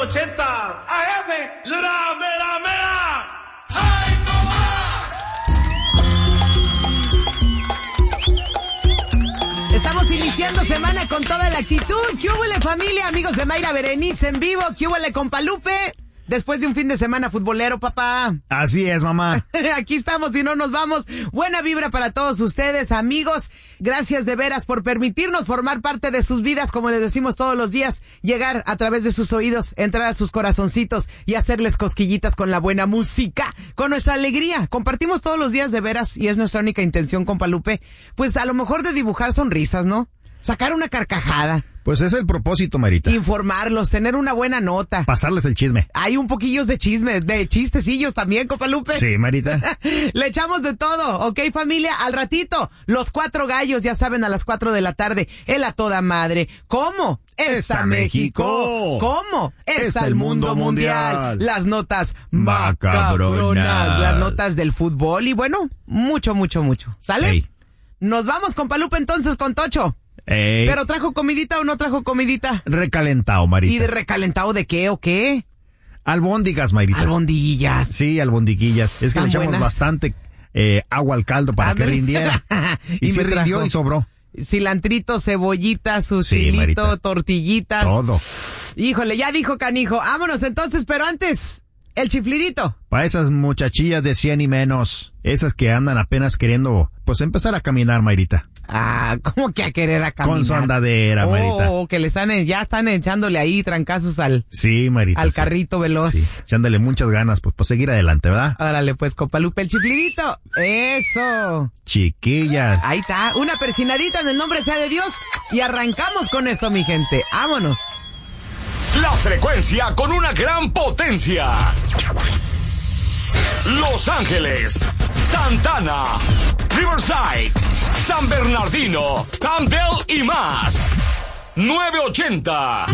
980 AM, la mera. Estamos iniciando semana con toda la actitud. ¿Qué huele, familia? Amigos de Mayra Berenice en vivo. ¿Qué huele, compa Lupe? Después de un fin de semana futbolero, papá. Así es, mamá. Aquí estamos y no nos vamos. Buena vibra para todos ustedes, amigos. Gracias de veras por permitirnos formar parte de sus vidas, como les decimos todos los días, llegar a través de sus oídos, entrar a sus corazoncitos y hacerles cosquillitas con la buena música, con nuestra alegría. Compartimos todos los días de veras y es nuestra única intención, compa Lupe, pues a lo mejor de dibujar sonrisas, ¿no? Sacar una carcajada. Pues es el propósito, Marita. Informarlos, tener una buena nota. Pasarles el chisme. Hay un poquillos de chisme, de chistecillos también, compa Lupe. Sí, Marita. Le echamos de todo, ¿ok, familia? Al ratito, los 4 gallos, ya saben, a las 4 de la tarde. El a toda madre. ¿Cómo? Está México. ¿Cómo? Está el mundo mundial. Las notas macabronas. Las notas del fútbol y bueno, mucho. ¿Sale? Hey. Nos vamos, compa Lupe, entonces con Tocho. Ey. ¿Pero trajo comidita o no trajo comidita? Recalentado, Marita. ¿Y de recalentado de qué o qué? Albóndigas, Marita. Albondiguillas. Sí, albondiguillas. Es que le echamos buenas. Bastante agua al caldo para que rindiera. Y se rindió y sobró. Cilantrito, cebollita, su chilito, Marita. tortillitas. Todo. Híjole, ya dijo canijo. Vámonos entonces, pero antes, el chiflidito. Para esas muchachillas de 100 y menos. Esas que andan apenas queriendo, pues, empezar a caminar, Mayrita. Ah, ¿cómo que a querer a caminar? Con su andadera, Mayrita. Que ya están echándole ahí trancazos Sí, Mayrita. al carrito veloz. Sí, echándole muchas ganas, pues, para seguir adelante, ¿verdad? Órale, pues, compa Lupe, el chiflidito. Eso. Chiquillas. Ahí está, una persinadita en el nombre sea de Dios. Y arrancamos con esto, mi gente. Vámonos. La frecuencia con una gran potencia. Los Ángeles, Santana, Riverside, San Bernardino, Campbell y más. 980.